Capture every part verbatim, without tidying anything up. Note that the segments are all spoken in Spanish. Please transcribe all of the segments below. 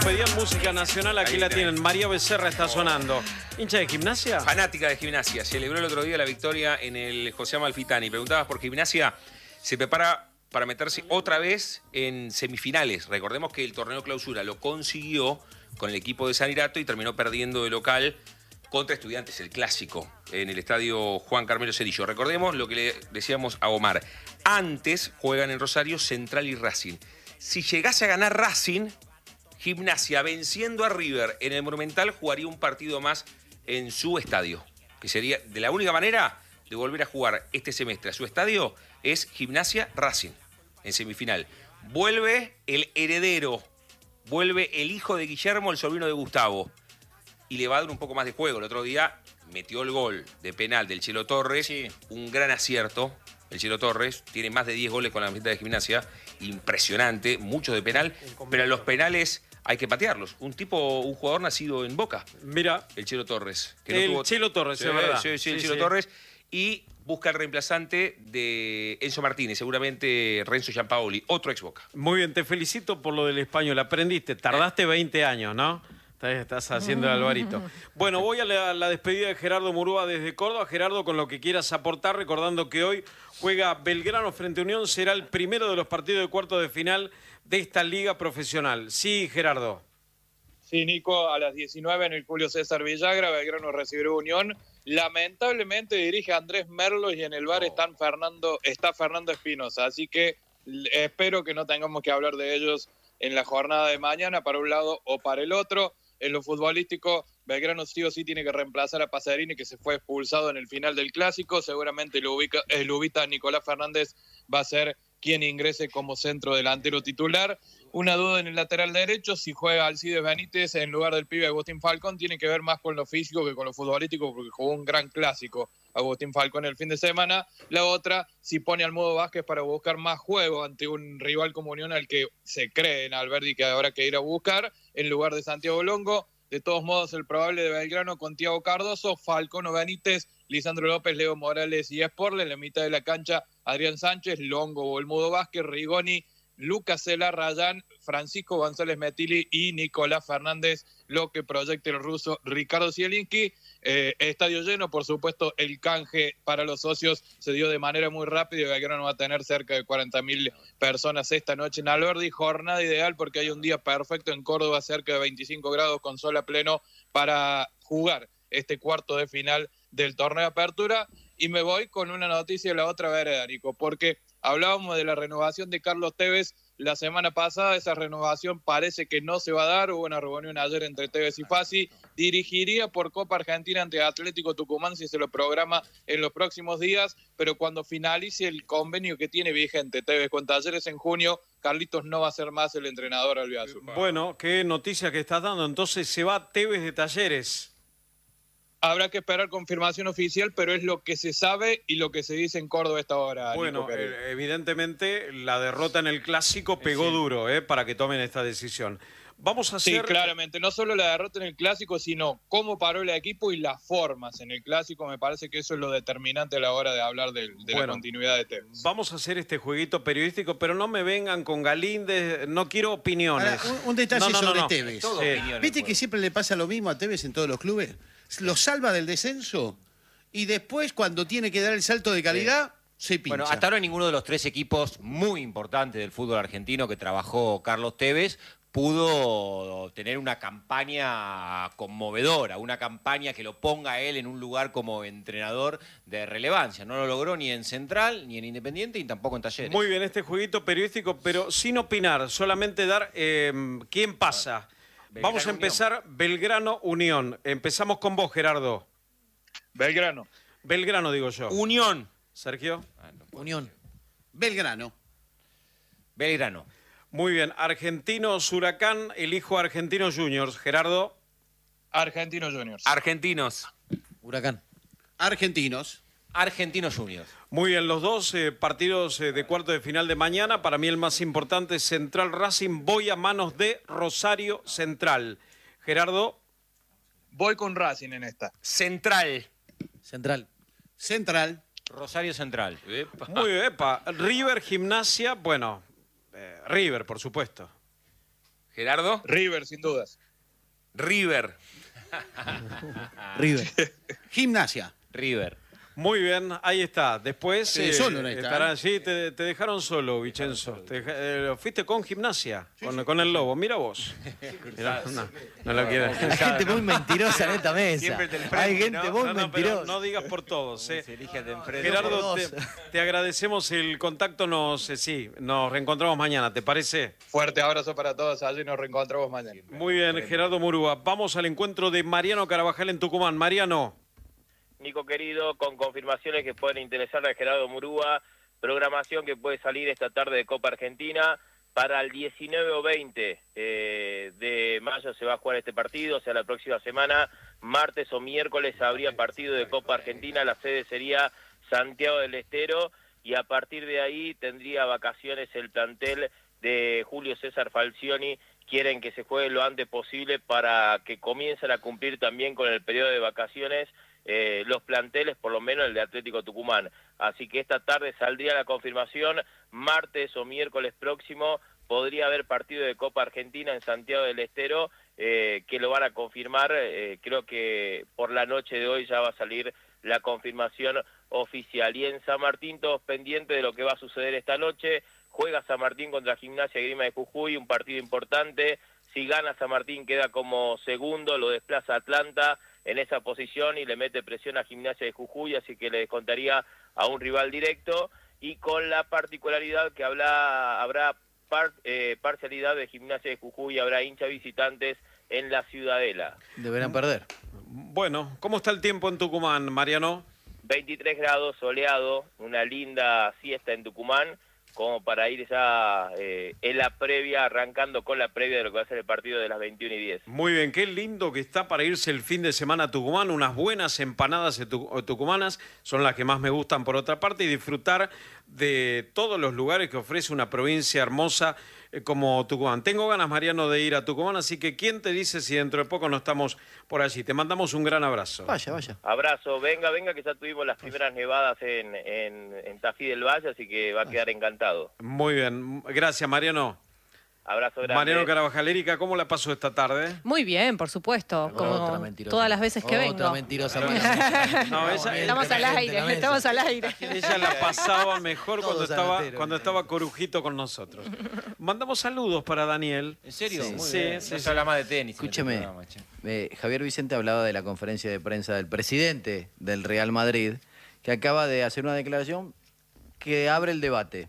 Pedían música nacional, aquí la tienen. María Becerra está sonando. ¿Hincha de Gimnasia? Fanática de Gimnasia. Celebró el otro día la victoria en el José Amalfitani. Preguntabas por Gimnasia. Se prepara para meterse otra vez en semifinales. Recordemos que el torneo clausura lo consiguió con el equipo de Sanirato y terminó perdiendo de local contra Estudiantes, el clásico, en el estadio Juan Carmelo Cerillo. Recordemos lo que le decíamos a Omar. Antes juegan en Rosario Central y Racing. Si llegase a ganar Racing, Gimnasia venciendo a River en el Monumental jugaría un partido más en su estadio. Que sería de la única manera de volver a jugar este semestre a su estadio es Gimnasia Racing en semifinal. Vuelve el heredero, vuelve el hijo de Guillermo, el sobrino de Gustavo. Y le va a dar un poco más de juego. El otro día metió el gol de penal del Chelo Torres. Sí. Un gran acierto. El Chelo Torres tiene más de diez goles con la camiseta de Gimnasia. Impresionante, muchos de penal. Pero los penales hay que patearlos. Un tipo, un jugador nacido en Boca. Mira. El Chelo Torres. Que el no tuvo... Chelo Torres, sí, es verdad. Sí, sí, sí el Chelo sí. Torres. Y busca el reemplazante de Enzo Martínez, seguramente Renzo Giampaoli, otro ex Boca. Muy bien, te felicito por lo del español. Aprendiste, tardaste veinte años, ¿no? Estás haciendo el Alvarito. Bueno, voy a la, la despedida de Gerardo Murúa desde Córdoba. Gerardo, con lo que quieras aportar, recordando que hoy juega Belgrano frente a Unión, será el primero de los partidos de cuarto de final de esta liga profesional. Sí, Gerardo. Sí, Nico, a las diecinueve en el Julio César Villagra, Belgrano recibirá Unión. Lamentablemente dirige Andrés Merlo y en el bar están Fernando, está Fernando Espinosa, así que espero que no tengamos que hablar de ellos en la jornada de mañana, para un lado o para el otro. En lo futbolístico, Belgrano sí o sí tiene que reemplazar a Pasarini, que se fue expulsado en el final del Clásico. Seguramente el, ubica, el ubita Nicolás Fernández va a ser quien ingrese como centro delantero titular. Una duda en el lateral derecho, si juega Alcides Benítez en lugar del pibe Agustín Falcón, tiene que ver más con lo físico que con lo futbolístico, porque jugó un gran clásico Agustín Falcón el fin de semana. La otra, si pone al Mudo Vázquez para buscar más juego ante un rival como Unión al que se cree en Alberdi que habrá que ir a buscar, en lugar de Santiago Longo. De todos modos, el probable de Belgrano con Thiago Cardoso, Falcón o Benítez, Lisandro López, Leo Morales y Sporle. En la mitad de la cancha, Adrián Sánchez, Longo o el Mudo Vázquez, Rigoni, Lucas Cela, Rayán, Francisco González Metilli y Nicolás Fernández, lo que proyecta el ruso Ricardo Zielinski. Eh, estadio lleno, por supuesto, el canje para los socios se dio de manera muy rápida y Belgrano va a tener cerca de cuarenta mil personas esta noche en Alberdi. Jornada ideal porque hay un día perfecto en Córdoba, cerca de veinticinco grados con sol a pleno para jugar este cuarto de final del torneo de apertura. Y me voy con una noticia de la otra vereda, Nico, porque hablábamos de la renovación de Carlos Tevez la semana pasada. Esa renovación parece que no se va a dar. Hubo una reunión ayer entre Tevez y Fassi. Dirigiría por Copa Argentina ante Atlético Tucumán si se lo programa en los próximos días, pero cuando finalice el convenio que tiene vigente Tevez con Talleres en junio, Carlitos no va a ser más el entrenador albiazul. Bueno, qué noticia que estás dando. Entonces se va Tevez de Talleres. Habrá que esperar confirmación oficial, pero es lo que se sabe y lo que se dice en Córdoba a esta hora. Bueno, eh, evidentemente la derrota en el Clásico pegó sí. duro eh, para que tomen esta decisión. Vamos a hacer... Sí, claramente. No solo la derrota en el Clásico, sino cómo paró el equipo y las formas en el Clásico. Me parece que eso es lo determinante a la hora de hablar de, de bueno, la continuidad de Tevez. Vamos a hacer este jueguito periodístico, pero no me vengan con Galíndez. No quiero opiniones. Ahora, un, un detalle no, no, sobre no, no. Tevez. Sí. ¿Viste que siempre le pasa lo mismo a Tevez en todos los clubes? Lo salva del descenso y después, cuando tiene que dar el salto de calidad... Sí. Se pincha. Bueno, hasta ahora ninguno de los tres equipos muy importantes del fútbol argentino que trabajó Carlos Tevez pudo tener una campaña conmovedora, una campaña que lo ponga a él en un lugar como entrenador de relevancia. No lo logró ni en Central, ni en Independiente, y tampoco en Talleres. Muy bien, este jueguito periodístico, pero sin opinar, solamente dar eh, quién pasa. Belgrano, Vamos a empezar Unión. Belgrano Unión. Empezamos con vos, Gerardo. Belgrano. Belgrano, digo yo. Unión. Sergio. Ah, no Unión. Belgrano. Belgrano. Muy bien. Argentinos Huracán, elijo Argentinos Juniors. Gerardo. Argentinos Juniors. Argentinos. Huracán. Argentinos. Argentinos Juniors. Muy bien, los dos eh, partidos eh, de cuarto de final de mañana. Para mí el más importante es Central Racing. Voy a manos de Rosario Central. Gerardo. Voy con Racing en esta. Central. Central. Central. Rosario Central. Epa. Muy bien, epa. River, Gimnasia. Bueno, eh, River, por supuesto. Gerardo. River, sin dudas. River. River. Gimnasia. River. Muy bien, ahí está. Después Eh, solo no está, estarán, ¿eh? sí, te, te dejaron solo, Vicenzo. Te deja- eh, fuiste con Gimnasia, con, con el Lobo. Mira vos. Mirá, no, no lo quieres. Hay gente muy mentirosa en esta mesa. Siempre te el Hay premio, gente ¿no? muy No, no, pero mentirosa. no digas por todos. eh. Se elige de enfrente. Gerardo, te, dos. te agradecemos el contacto. Nos, eh, sí, nos reencontramos mañana, ¿te parece? Fuerte abrazo para todos. Allí nos reencontramos mañana. Muy bien, Gerardo Murúa. Vamos al encuentro de Mariano Carabajal en Tucumán. Mariano. Nico querido, con confirmaciones que pueden interesar a Gerardo Murúa, programación que puede salir esta tarde de Copa Argentina. Para el diecinueve o veinte eh, de mayo se va a jugar este partido, o sea, la próxima semana, martes o miércoles habría partido de Copa Argentina, la sede sería Santiago del Estero, y a partir de ahí tendría vacaciones el plantel de Julio César Falcioni. Quieren que se juegue lo antes posible para que comiencen a cumplir también con el periodo de vacaciones eh, los planteles, por lo menos el de Atlético Tucumán. Así que esta tarde saldría la confirmación, martes o miércoles próximo podría haber partido de Copa Argentina en Santiago del Estero, eh, que lo van a confirmar. Eh, creo que por la noche de hoy ya va a salir la confirmación oficial. Y en San Martín todos pendientes de lo que va a suceder esta noche. Juega San Martín contra Gimnasia y Grima de Jujuy, un partido importante. Si gana San Martín queda como segundo, lo desplaza Atlanta en esa posición y le mete presión a Gimnasia de Jujuy, así que le descontaría a un rival directo, y con la particularidad que habla, habrá par, eh, parcialidad de Gimnasia de Jujuy, habrá hinchas visitantes en la Ciudadela. Deberán perder. Bueno, ¿cómo está el tiempo en Tucumán, Mariano? veintitrés grados, soleado, una linda siesta en Tucumán, como para ir ya eh, en la previa, arrancando con la previa de lo que va a ser el partido de las veintiuna y diez. Muy bien, qué lindo que está para irse el fin de semana a Tucumán. Unas buenas empanadas tu- tucumanas son las que más me gustan por otra parte, y disfrutar de todos los lugares que ofrece una provincia hermosa eh, como Tucumán. Tengo ganas, Mariano, de ir a Tucumán, así que ¿quién te dice si dentro de poco no estamos por allí? Te mandamos un gran abrazo. Vaya, vaya. Abrazo, venga, venga, que ya tuvimos las primeras nevadas en, en, en Tafí del Valle, así que va a quedar encantado. Muy bien, gracias, Mariano. Abrazo grande. Mariano Carabajal. Erika, ¿cómo la pasó esta tarde? Muy bien, por supuesto, como Otra mentirosa. todas las veces que Otra vengo. mentirosa. No, ella- Estamos al aire, estamos al aire. Ella la pasaba mejor cuando Todos estaba, adelanteros. cuando estaba Corujito con nosotros. Mandamos saludos para Daniel. ¿En serio? Sí, Muy sí, bien. sí, No sí. se habla más de tenis. en Escúcheme, este programa, che. eh, Javier Vicente hablaba de la conferencia de prensa del presidente del Real Madrid, que acaba de hacer una declaración que abre el debate.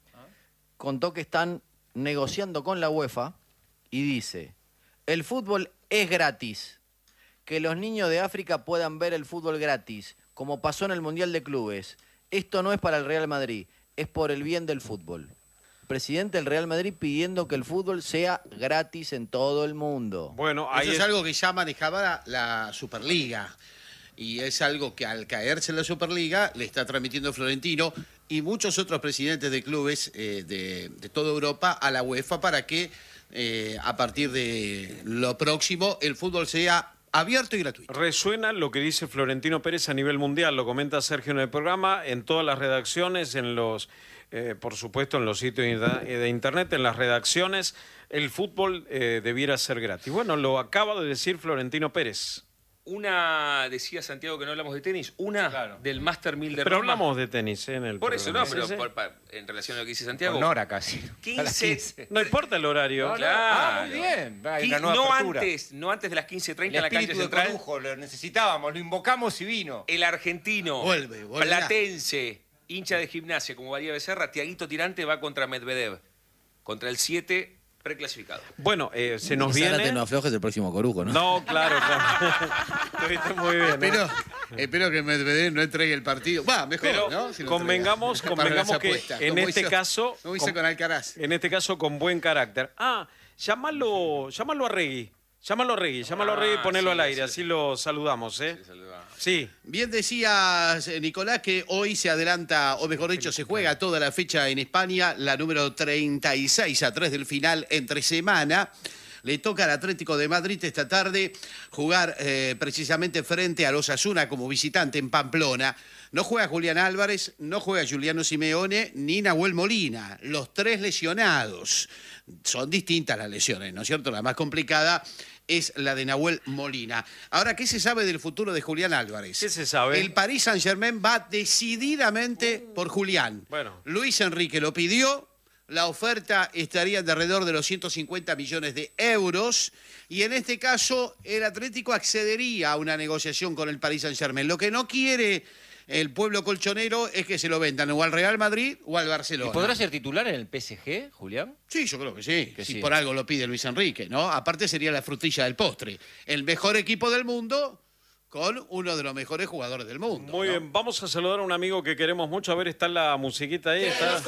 Contó que están negociando con la UEFA y dice, el fútbol es gratis, que los niños de África puedan ver el fútbol gratis, como pasó en el Mundial de Clubes. Esto no es para el Real Madrid, es por el bien del fútbol. Presidente del Real Madrid pidiendo que el fútbol sea gratis en todo el mundo. Bueno, ahí Eso es es- algo que ya manejaba la Superliga. Y es algo que al caerse en la Superliga le está transmitiendo Florentino y muchos otros presidentes de clubes eh, de, de toda Europa a la UEFA para que eh, a partir de lo próximo el fútbol sea abierto y gratuito. resuena lo que dice Florentino Pérez a nivel mundial. Lo comenta Sergio en el programa, en todas las redacciones, en los, eh, por supuesto, en los sitios de internet, en las redacciones, el fútbol eh, debiera ser gratis. Bueno, lo acaba de decir Florentino Pérez. Una, decía Santiago que no hablamos de tenis, una Claro. del Master mil de Pero Roma. hablamos de tenis eh, en el Por eso, no, programa. pero Sí, sí. por- pa- en relación a lo que dice Santiago. Con hora casi. A las quince. No importa el horario. No, no. Claro. Ah, muy bien. Hay Qui- una nueva no, apertura. antes, no antes de las quince El treinta en la cancha espíritu de central. Corujo, lo necesitábamos, lo invocamos y vino. El argentino, Vuelve, volverá. platense, hincha de Gimnasia como María Becerra, Tiaguito Tirante va contra Medvedev, contra el siete preclasificado. Bueno, eh, se nos Zárate viene... no aflojes el próximo Corujo, ¿no? No, claro, claro. Estuviste muy bien. ¿eh? Espero, espero que Medvedev no entregue el partido. Va, mejor, Pero ¿no? Si lo convengamos, entrega. Para convengamos las que apuestas, en como este hizo- caso... como hizo con- con Alcaraz. En este caso con buen carácter. Ah, llámalo, llámalo a Regui. Llámalo a Regui, llámalo a Regui y Ah, ponelo sí, al aire, sí. así lo saludamos, ¿eh? Se saluda. Sí. Bien decías, eh, Nicolás, que hoy se adelanta, o mejor dicho, se juega toda la fecha en España, la número treinta y seis a tres del final entre semana. Le toca al Atlético de Madrid esta tarde jugar eh, precisamente frente a los Osasuna como visitante en Pamplona. No juega Julián Álvarez, no juega Juliano Simeone ni Nahuel Molina. Los tres lesionados. Son distintas las lesiones, ¿no es cierto? La más complicada es la de Nahuel Molina. Ahora, ¿qué se sabe del futuro de Julián Álvarez? ¿Qué se sabe? El Paris Saint-Germain va decididamente por Julián. Bueno. Luis Enrique lo pidió. La oferta estaría de alrededor de los ciento cincuenta millones de euros y en este caso el Atlético accedería a una negociación con el Paris Saint-Germain. Lo que no quiere el pueblo colchonero es que se lo vendan o al Real Madrid o al Barcelona. ¿Y podrá ser titular en el P S G, Julián? Sí, yo creo que sí. Que si sí. por algo lo pide Luis Enrique, ¿no? Aparte sería la frutilla del postre. El mejor equipo del mundo con uno de los mejores jugadores del mundo. Muy ¿no? bien, vamos a saludar a un amigo que queremos mucho. A ver, está la musiquita ahí. Está...